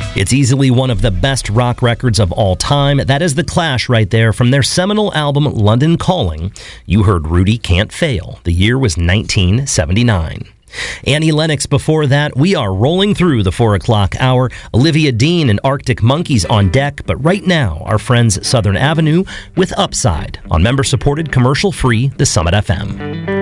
It's easily one of the best rock records of all time. That is The Clash right there from their seminal album London Calling. You heard Rudy Can't Fail. The year was 1979. Annie Lennox before that. We are rolling through the 4 o'clock hour. Olivia Dean and Arctic Monkeys on deck. But right now, our friends Southern Avenue with Upside on member-supported commercial-free The Summit FM.